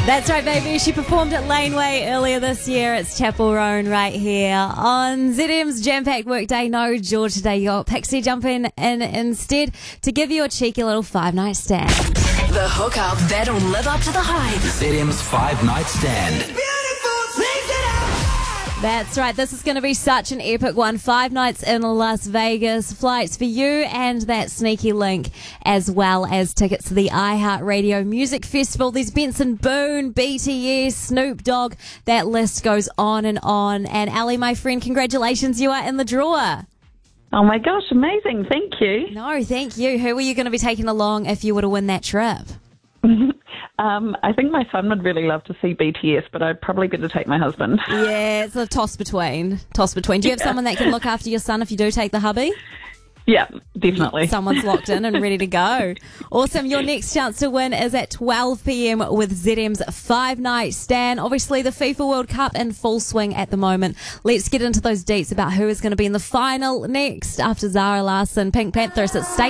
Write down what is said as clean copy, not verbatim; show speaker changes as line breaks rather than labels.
That's right, baby. She performed at Laneway earlier this year. It's Chapel Roan right here on ZM's Jam-Packed Workday. No George today. You got Pixie jumping in instead to give you a cheeky little 5-night stand.
The hookup that'll live up to the hype.
ZM's 5-night stand.
That's right. This is going to be such an epic one. 5 nights in Las Vegas, flights for you and that sneaky link, as well as tickets to the iHeartRadio Music Festival. There's Benson Boone, BTS, Snoop Dogg. That list goes on and on. And Ali, my friend, congratulations. You are in the drawer.
Oh my gosh, amazing. Thank you.
No, thank you. Who were you going to be taking along if you were to win that trip?
I think my son would really love to see BTS, but I'd probably better take my husband.
Yeah, it's a toss between. Do you have someone that can look after your son if you do take the hubby?
Yeah, definitely.
Someone's locked in and ready to go. Awesome. Your next chance to win is at 12 p.m. with ZM's 5-night stand. Obviously, the FIFA World Cup in full swing at the moment. Let's get into those deets about who is going to be in the final next after Zara Larsson, Pink Panthers at State.